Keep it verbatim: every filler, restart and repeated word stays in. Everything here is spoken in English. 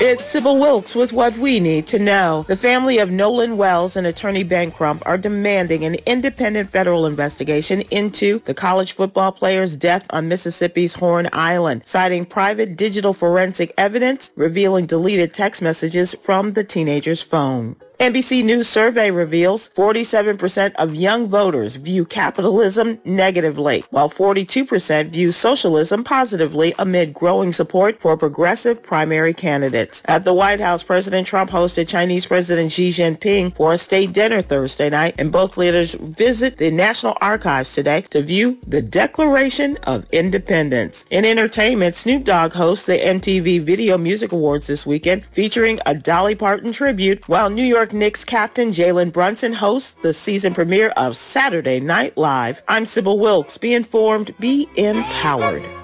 It's Sybil Wilkes with what we need to know. The family of Nolan Wells and attorney Ben Crump are demanding an independent federal investigation into the college football player's death on Mississippi's Horn Island, citing private digital forensic evidence revealing deleted text messages from the teenager's phone. N B C News survey reveals forty-seven percent of young voters view capitalism negatively, while forty-two percent view socialism positively amid growing support for progressive primary candidates. At the White House, President Trump hosted Chinese President Xi Jinping for a state dinner Thursday night, and both leaders visit the National Archives today to view the Declaration of Independence. In entertainment, Snoop Dogg hosts the M T V Video Music Awards this weekend, featuring a Dolly Parton tribute, while New York Knicks captain Jalen Brunson hosts the season premiere of Saturday Night Live. I'm Sybil Wilkes. Be informed, be empowered.